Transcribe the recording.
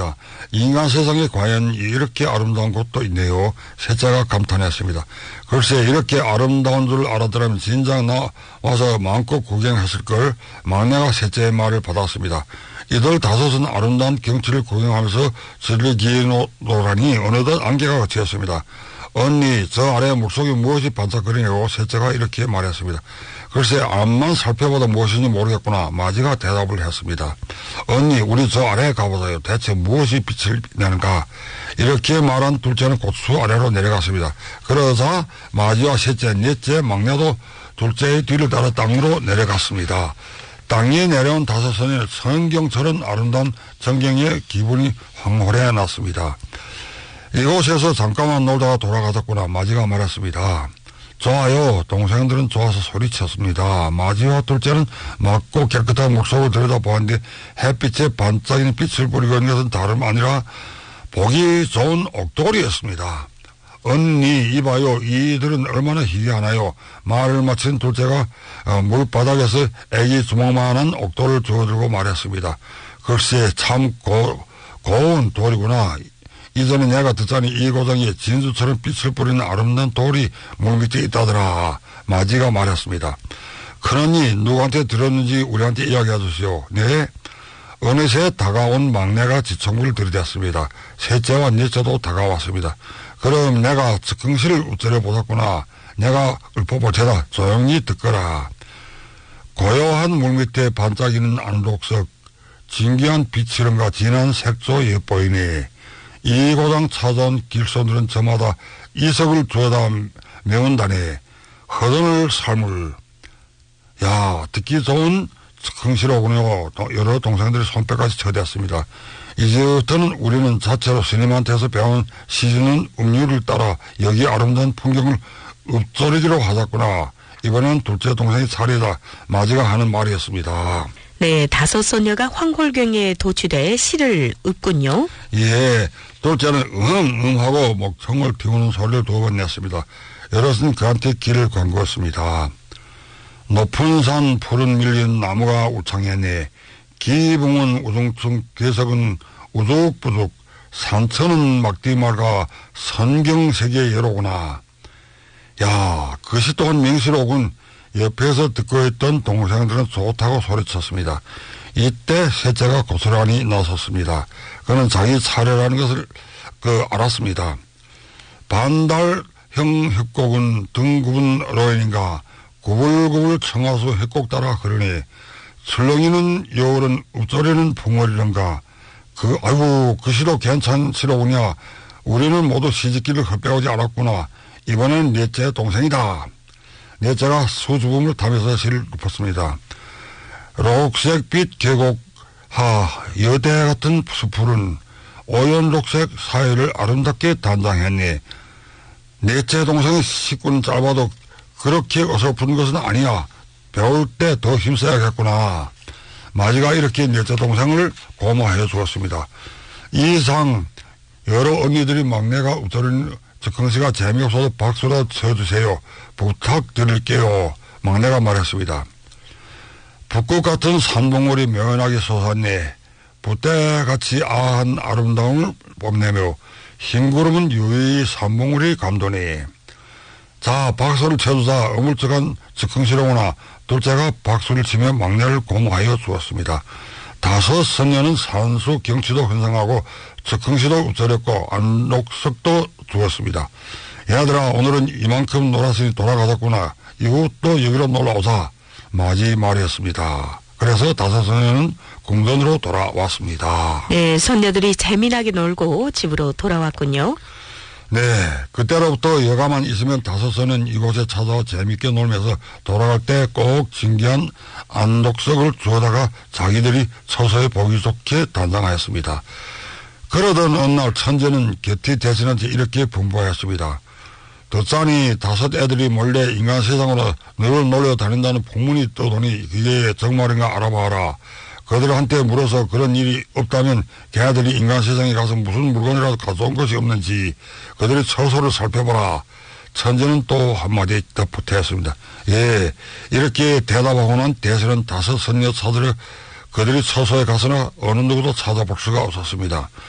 말했습니다. 인간 세상에 과연 이렇게 아름다운 곳도 있네요. 셋째가 감탄했습니다. 글쎄 이렇게 아름다운 줄 알았더라면 진작 나와서 마음껏 구경했을 걸. 막내가 셋째의 말을 받았습니다. 이들 다섯은 아름다운 경치를 구경하면서 즐기노라니 어느덧 안개가 걷혔습니다. 언니 저 아래 물속에 무엇이 반짝거리냐고 셋째가 이렇게 말했습니다. 글쎄 앞만 살펴봐도 무엇인지 모르겠구나. 마지가 대답을 했습니다. 언니 우리 저 아래에 가보자요. 대체 무엇이 빛을 내는가. 이렇게 말한 둘째는 고추 아래로 내려갔습니다. 그러자 마지와 셋째 넷째 막내도 둘째의 뒤를 따라 땅으로 내려갔습니다. 땅에 내려온 다섯은 성경처럼 아름다운 전경에 기분이 황홀해 났습니다. 이곳에서 잠깐만 놀다가 돌아가자꾸나. 마지가 말했습니다. 좋아요. 동생들은 좋아서 소리쳤습니다. 마지와 둘째는 맑고 깨끗한 물속을 들여다보았는데 햇빛에 반짝이는 빛을 뿌리고 있는 것은 다름 아니라 보기 좋은 옥돌이였습니다. 언니 이봐요. 이들은 얼마나 희귀하나요. 말을 마친 둘째가 물바닥에서 애기 주먹만한 옥돌을 주워들고 말했습니다. 글쎄 참 고운 돌이구나. 이전에 내가 듣자니 이 고장에 진주처럼 빛을 뿌리는 아름다운 돌이 물밑에 있다더라. 마지가 말했습니다. 그러니 누구한테 들었는지 우리한테 이야기해 주시오. 네. 어느새 다가온 막내가 지청구를 들이댔습니다. 셋째와 넷째도 다가왔습니다. 그럼 내가 즉흥시를 우쩌려 보았구나. 내가 읊어볼 테다. 조용히 듣거라. 고요한 물밑에 반짝이는 안독석, 진귀한 빛이런가 진한 색조 엿보이네. 이 고장 찾아온 길손들은 저마다 이석을 주워다 메운다네. 허전을 삶을. 야, 듣기 좋은 즉흥시로군요. 여러 동생들이 손뼉까지 쳐댔습니다. 이제부터는 우리는 자체로 스님한테서 배운 시주는 음유를 따라 여기 아름다운 풍경을 읊조리기로 하자꾸나. 이번엔 둘째 동생이 차례다. 마지가 하는 말이었습니다. 네, 다섯 소녀가 황홀경에 도취돼 시를 읊군요. 예, 둘째는 하고 목청을 틔우는 소리를 두 번 냈습니다. 여럿은 그한테 길을 광고했습니다. 높은 산 푸른 밀린 나무가 우창했네. 기붕은 우중충 괴석은 우죽부죽 산천은 막디말가 선경세계의 여로구나. 야, 그것이 또한 명시로군. 옆에서 듣고 있던 동생들은 좋다고 소리쳤습니다. 이때 셋째가 고스란히 나섰습니다. 그는 자기 차례라는 것을 알았습니다. 반달형 협곡은 등굽은 로엔인가 구불구불 청하수 협곡 따라 흐르네. 출렁이는 여울은 읊조리는 풍월이런가. 아이고 그 시도 괜찮시로구냐. 우리는 모두 시집길을 헛배우지 않았구나. 이번엔 넷째 동생이다. 넷째가 수줍음을 타면서 시를 읊었습니다. 녹색빛 계곡 여대 같은 숲푸른 오연록색 사회를 아름답게 단장했네. 넷째 동생의 시꾼은 짧아도 그렇게 어설픈 것은 아니야. 배울 때 더 힘써야겠구나. 마지가 이렇게 넷째 동생을 고마해 주었습니다. 이상 여러 언니들이 막내가 읊조리는 즉흥시가 재미없어도 박수라도 쳐주세요. 부탁드릴게요. 막내가 말했습니다. 붓꽃 같은 산봉우리 묘연하게 솟았네. 붓대같이 아한 아름다움을 뽐내며 흰구름은 유유히 산봉우리 감도네. 자, 박수를 쳐주자. 어물쩍한 즉흥시로구나. 둘째가 박수를 치며 막내를 고마하여 주었습니다. 다섯 선녀는 산수 경치도 환상하고 즉흥시도 읊조렸고 안록석도 주었습니다. 얘들아, 오늘은 이만큼 놀았으니 돌아가자꾸나. 이것도 여기로 놀러오자. 마지 말이었습니다. 그래서 다섯 선녀는 궁전으로 돌아왔습니다. 네, 선녀들이 재미나게 놀고 집으로 돌아왔군요. 네, 그때로부터 여가만 있으면 다섯 선은 이곳에 찾아와 재밌게 놀면서 돌아갈 때 꼭 진귀한 안독석을 주워다가 자기들이 서서히 보기 좋게 단장하였습니다. 그러던 어느 날 천재는 곁이 대신한테 이렇게 분부하였습니다. 듣자니 다섯 애들이 몰래 인간 세상으로 늘 놀려 다닌다는 풍문이 떠도니 그게 정말인가 알아봐라. 그들한테 물어서 그런 일이 없다면 걔네들이 인간 세상에 가서 무슨 물건이라도 가져온 것이 없는지 그들의 처소를 살펴보라. 천재는 또 한마디 덧붙였습니다. 예, 이렇게 대답하고는 대신은 다섯 선녀 찾으려 그들이 처소에 가서나 어느 누구도 찾아볼 수가 없었습니다.